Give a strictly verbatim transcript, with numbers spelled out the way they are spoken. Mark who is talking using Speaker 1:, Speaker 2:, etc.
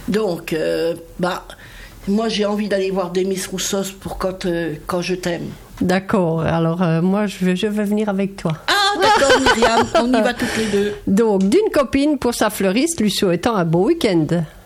Speaker 1: Donc, euh, bah, moi j'ai envie d'aller voir Demis Roussos pour quand, euh, quand je t'aime.
Speaker 2: D'accord, alors euh, moi je veux, je veux venir avec toi.
Speaker 1: Ah d'accord Myriam, on y va toutes les deux.
Speaker 2: Donc, d'une copine pour sa fleuriste lui souhaitant un beau week-end.